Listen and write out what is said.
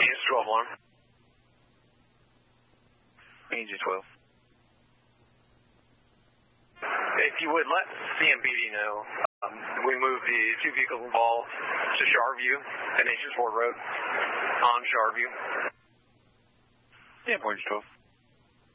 Angels 12-1. Angels 12. If you would let CMPD know, we moved the two vehicles involved to Charview and Angels Ford Road on Charview. Yeah, Angels 12.